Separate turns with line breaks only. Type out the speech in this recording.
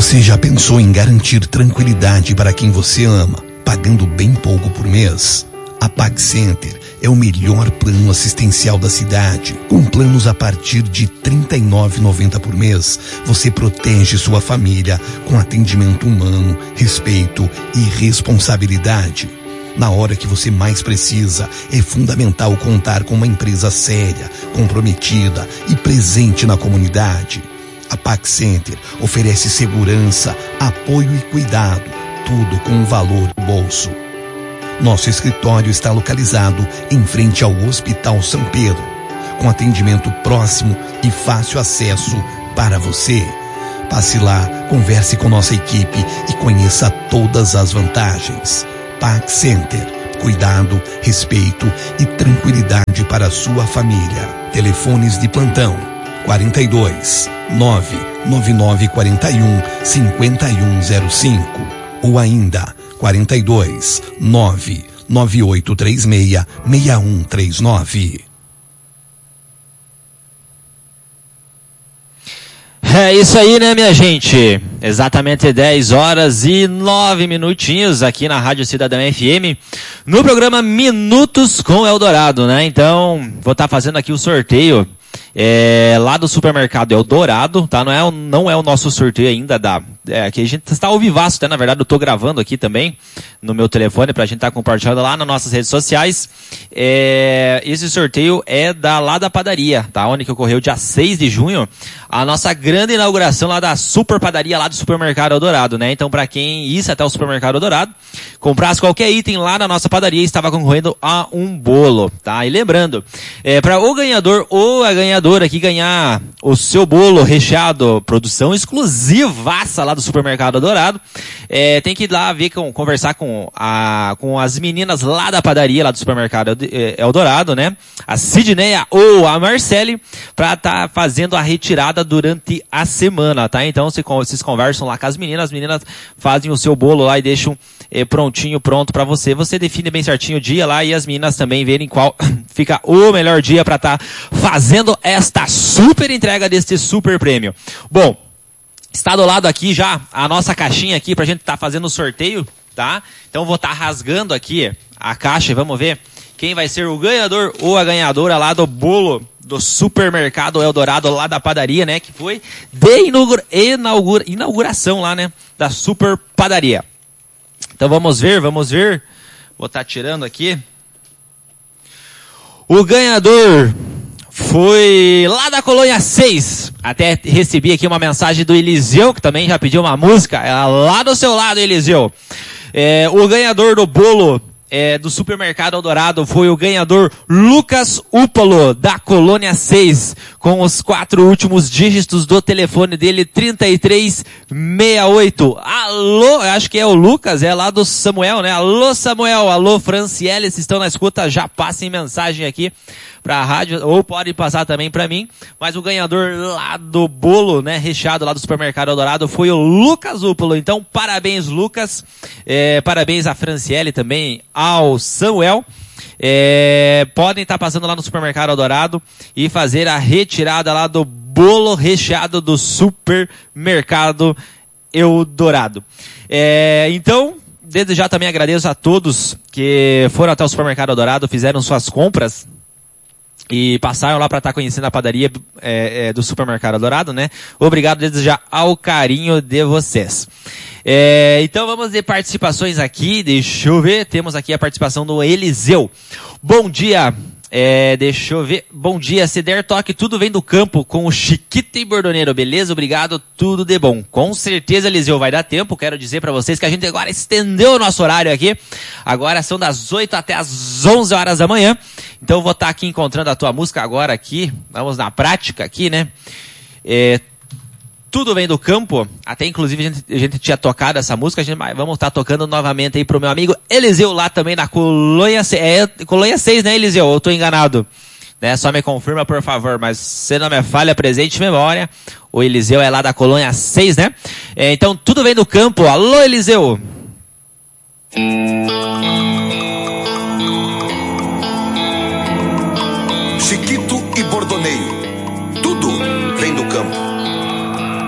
Você já pensou em garantir tranquilidade para quem você ama, pagando bem pouco por mês? A PagCenter é o melhor plano assistencial da cidade. Com planos a partir de R$ 39,90 por mês, você protege sua família com atendimento humano, respeito e responsabilidade. Na hora que você mais precisa, é fundamental contar com uma empresa séria, comprometida e presente na comunidade. A PagCenter oferece segurança, apoio e cuidado, tudo com o valor do bolso. Nosso escritório está localizado em frente ao Hospital São Pedro, com atendimento próximo e fácil acesso para você. Passe lá, converse com nossa equipe e conheça todas as vantagens. PagCenter, cuidado, respeito e tranquilidade para a sua família. Telefones de plantão 42 99941 5105 ou ainda 42 99836 6139.
É isso aí, né, minha gente? Exatamente 10 horas e 9 minutinhos aqui na Rádio Cidadã FM, no programa Minutos com Eldorado, né? Então, vou estar fazendo aqui o sorteio lá do supermercado Eldorado, tá? Não é o nosso sorteio ainda que a gente está ao vivaço, né? Na verdade, eu estou gravando aqui também no meu telefone para a gente estar compartilhando lá nas nossas redes sociais. Esse sorteio é lá da padaria, tá? Onde que ocorreu dia 6 de junho, a nossa grande inauguração lá da super padaria lá do supermercado Eldorado, né? Então, para quem ir até o supermercado Eldorado, comprasse qualquer item lá na nossa padaria, estava concorrendo a um bolo, tá? E lembrando, para o ganhador ou a ganhadora aqui ganhar o seu bolo recheado, produção exclusivaça lá do supermercado Eldorado, tem que ir lá conversar com as meninas lá da padaria, lá do supermercado Eldorado, né? A Sidneia ou a Marcele, para estar fazendo a retirada durante a semana, tá? Então, vocês conversam lá com as meninas fazem o seu bolo lá e deixam pronto para você. Você define bem certinho o dia lá e as meninas também verem qual fica o melhor dia para estar fazendo esta super entrega deste super prêmio. Bom, está do lado aqui já a nossa caixinha aqui pra gente estar fazendo o sorteio, tá? Então vou estar rasgando aqui a caixa e vamos ver quem vai ser o ganhador ou a ganhadora lá do bolo do supermercado Eldorado lá da padaria, né? Que foi de inauguração lá, né? Da super padaria. Então vamos ver. Vou estar tirando aqui. O ganhador foi lá da Colônia 6. Até recebi aqui uma mensagem do Eliseu, que também já pediu uma música. Lá do seu lado, Eliseu. O ganhador do bolo do supermercado Eldorado foi o ganhador Lucas Upalo, da Colônia 6, com os 4 últimos dígitos do telefone dele, 3368. Alô, acho que é o Lucas, lá do Samuel, né? Alô, Samuel, alô, Franciele, se estão na escuta, já passem mensagem aqui pra rádio, ou pode passar também pra mim, mas o ganhador lá do bolo, né, recheado lá do supermercado Eldorado foi o Lucas Upalo. Então, parabéns, Lucas, parabéns a Franciele também, ao Samuel. Podem estar passando lá no supermercado Eldorado e fazer a retirada lá do bolo recheado do supermercado Eldorado. Então, desde já também agradeço a todos que foram até o supermercado Eldorado, fizeram suas compras e passaram lá para estar conhecendo a padaria do supermercado Eldorado, né? Obrigado desde já ao carinho de vocês. Então vamos ver participações aqui, deixa eu ver, temos aqui a participação do Eliseu. Bom dia, deixa eu ver, bom dia, Ceder Toque, tudo vem do campo com o Chiquita e Bordoneiro, beleza? Obrigado, tudo de bom. Com certeza, Eliseu, vai dar tempo, quero dizer para vocês que a gente agora estendeu o nosso horário aqui, agora são das 8 até as 11 horas da manhã, então eu vou estar aqui encontrando a tua música agora aqui, vamos na prática aqui, né? Tudo vem do campo, até inclusive a gente tinha tocado essa música, vamos estar tocando novamente aí pro meu amigo Eliseu lá também na Colônia 6, Colônia 6, né, Eliseu? Eu tô enganado, né? Só me confirma, por favor, mas se não me falha presente memória, o Eliseu é lá da Colônia 6, né? Então tudo vem do campo, alô Eliseu!